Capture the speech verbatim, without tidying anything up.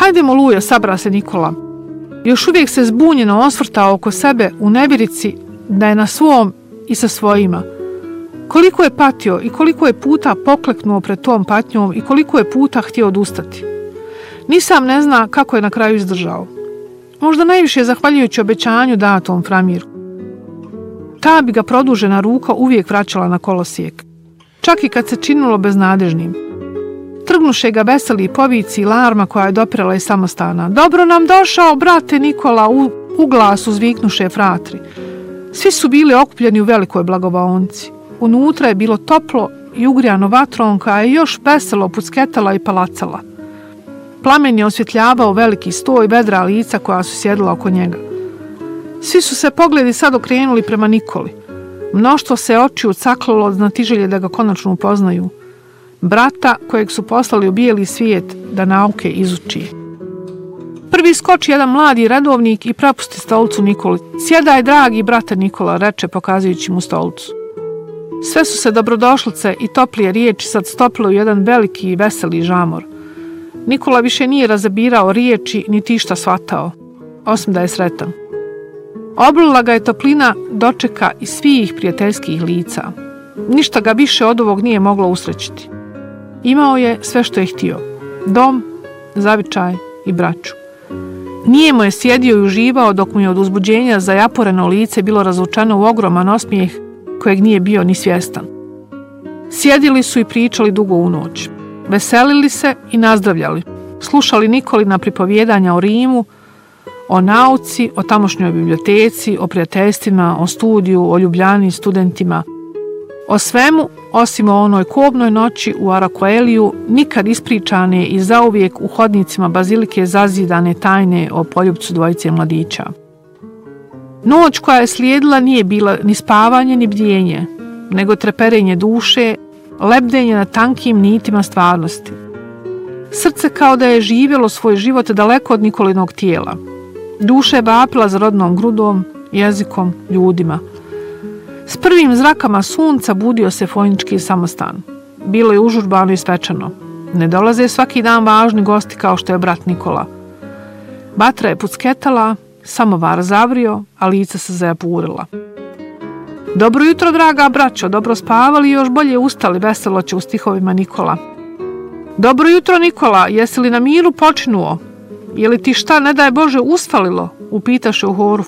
Hajdemo, Lujo, sabra se Nikola. Još uvijek se zbunjeno osvrtao oko sebe u nevjerici da je na svom i sa svojima. Koliko je patio i koliko je puta pokleknuo pred tom patnjom i koliko je puta htio odustati. Ni sam ne zna kako je na kraju izdržao. Možda najviše zahvaljujući obećanju datom Framiru. Ta bi ga produžena ruka uvijek vraćala na kolosijek, čak i kad se činilo beznadežnim. Trgnuše ga veseli povici i larma koja je dopirala iz samostana. Dobro nam došao, brate Nikola, u, u glas uzviknuše fratri. Svi su bili okupljeni u velikoj blagovaonci. Unutra je bilo toplo i ugrijano vatrom koja je još veselo pucketala i palacala. Plamen je osvjetljavao veliki sto i vedra lica koja su sjedila oko njega. Svi su se pogledi sad okrenuli prema Nikoli. Mnoštvo se očiju caklalo od znatiželje da ga konačno upoznaju. Brata kojeg su poslali u bijeli svijet da nauke izuči. Prvi skoči jedan mladi redovnik i prepusti stolicu Nikoli. Sjedaj, dragi brate Nikola, reče pokazujući mu stolicu. Sve su se dobrodošlice i toplije riječi sad stopile u jedan veliki i veseli žamor. Nikola više nije razabirao riječi niti išta shvatao, osim da je sretan. Oblila ga je toplina dočeka iz svih prijateljskih lica. Ništa ga više od ovog nije moglo usrećiti. Imao je sve što je htio. Dom, zavičaj i braću. Nijemo je sjedio i uživao dok mu je od uzbuđenja zajaporeno lice bilo razvučeno u ogroman osmijeh kojeg nije bio ni svjestan. Sjedili su i pričali dugo u noć. Veselili se i nazdravljali. Slušali Nikolina pripovjedanja o Rimu, o nauci, o tamošnjoj biblioteci, o prijateljstvima, o studiju, o Ljubljani, studentima. O svemu, osim o onoj kobnoj noći u Arakoeliju, nikad ispričane i zauvijek u hodnicima bazilike zazidane tajne o poljupcu dvojice mladića. Noć koja je slijedila nije bila ni spavanje ni bdjenje, nego treperenje duše, lebdenje na tankim nitima stvarnosti. Srce kao da je živjelo svoj život daleko od Nikolinog tijela. Duša je vapila za rodnom grudom, jezikom, ljudima. S prvim zrakama sunca budio se Fojnički samostan. Bilo je užurbano i svečano. Ne dolaze svaki dan važni gosti kao što je brat Nikola. Vatra je pucketala, samovar zavrio, a lica se zajapurila. Dobro jutro, draga braćo, dobro spavali i još bolje ustali, veselo će u stihovima Nikola. Dobro jutro, Nikola, jesi li na miru počinuo? Je li ti šta, ne daj Bože, usfalilo? Upitaše u horu